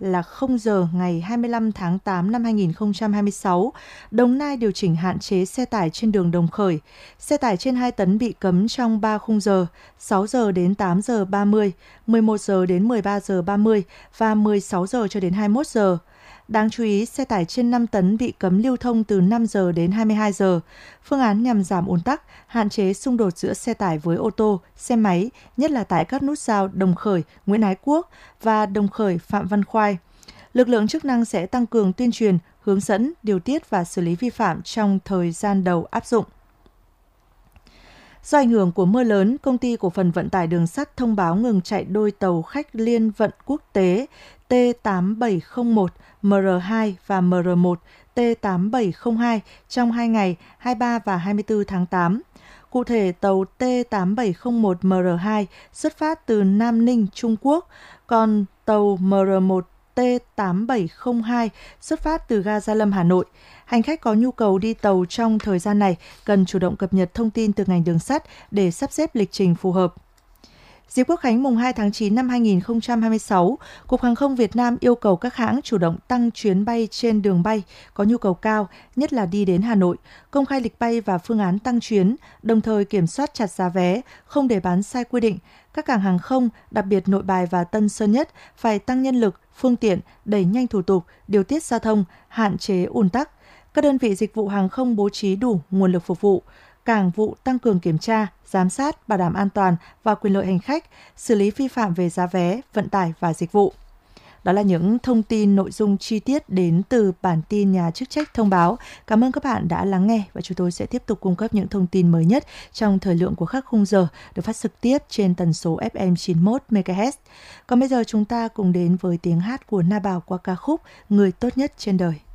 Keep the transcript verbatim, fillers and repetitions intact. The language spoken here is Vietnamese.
là không giờ ngày hai mươi lăm tháng tám năm hai nghìn không trăm hai mươi sáu, Đồng Nai điều chỉnh hạn chế xe tải trên đường Đồng Khởi. Xe tải trên hai tấn bị cấm trong ba khung giờ, sáu giờ đến tám giờ ba mươi, mười một giờ đến mười ba giờ ba mươi và mười sáu giờ cho đến hai mươi mốt giờ. Đáng chú ý, xe tải trên năm tấn bị cấm lưu thông từ năm giờ đến hai mươi hai giờ. Phương án nhằm giảm ùn tắc, hạn chế xung đột giữa xe tải với ô tô, xe máy, nhất là tại các nút giao Đồng Khởi, Nguyễn Ái Quốc và Đồng Khởi, Phạm Văn Khoai. Lực lượng chức năng sẽ tăng cường tuyên truyền, hướng dẫn, điều tiết và xử lý vi phạm trong thời gian đầu áp dụng. Do ảnh hưởng của mưa lớn, Công ty Cổ phần Vận tải Đường sắt thông báo ngừng chạy đôi tàu khách liên vận quốc tế T tám bảy không một, M R hai và M R một, T tám bảy không hai trong hai ngày hai mươi ba và hai mươi tư tháng tám. Cụ thể, tàu T tám bảy không một M R hai xuất phát từ Nam Ninh, Trung Quốc, còn tàu M R một T tám bảy không hai xuất phát từ ga Gia Lâm, Hà Nội. Hành khách có nhu cầu đi tàu trong thời gian này cần chủ động cập nhật thông tin từ ngành đường sắt để sắp xếp lịch trình phù hợp. Dịp Quốc khánh mùng hai tháng chín năm hai nghìn không trăm hai mươi sáu, Cục Hàng không Việt Nam yêu cầu các hãng chủ động tăng chuyến bay trên đường bay có nhu cầu cao, nhất là đi đến Hà Nội, công khai lịch bay và phương án tăng chuyến, đồng thời kiểm soát chặt giá vé, không để bán sai quy định. Các cảng hàng không, đặc biệt Nội Bài và Tân Sơn Nhất, phải tăng nhân lực, phương tiện, đẩy nhanh thủ tục, điều tiết giao thông, hạn chế ùn tắc. Các đơn vị dịch vụ hàng không bố trí đủ nguồn lực phục vụ. Cảng vụ tăng cường kiểm tra, giám sát, bảo đảm an toàn và quyền lợi hành khách, xử lý vi phạm về giá vé, vận tải và dịch vụ. Đó là những thông tin nội dung chi tiết đến từ bản tin Nhà chức trách thông báo. Cảm ơn các bạn đã lắng nghe và chúng tôi sẽ tiếp tục cung cấp những thông tin mới nhất trong thời lượng của các khung giờ được phát trực tiếp trên tần số ép em chín mươi mốt mê ga héc. Còn bây giờ chúng ta cùng đến với tiếng hát của Na Bảo qua ca khúc Người tốt nhất trên đời.